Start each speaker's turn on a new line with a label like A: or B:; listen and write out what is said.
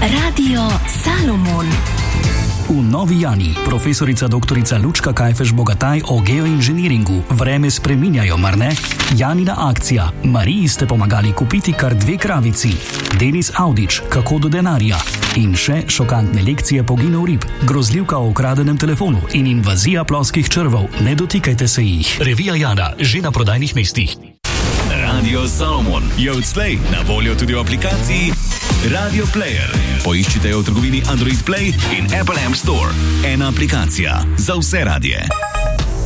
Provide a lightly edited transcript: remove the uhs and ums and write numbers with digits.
A: Radio Salomon.
B: V Novi Jani profesorica doktorica Lučka Kajfež-Bogataj o geoinženiringu vreme spreminjajo, mar ne? Janina akcija. Mariji ste pomagali kupiti kar 2 kravici. Denis Audič, kako do denarja. In še šokantne lekcije poginov rib, grozljivka o ukradenem telefonu in invazija ploskih črvov. Ne dotikajte se jih. Revija Jana, že na prodajnih mestih.
C: Radio Salomon je odslej na voljo tudi v aplikaciji Radio Player. Poiščite jo v trgovini Android Play in Apple App Store. Ena aplikacija za vse radije.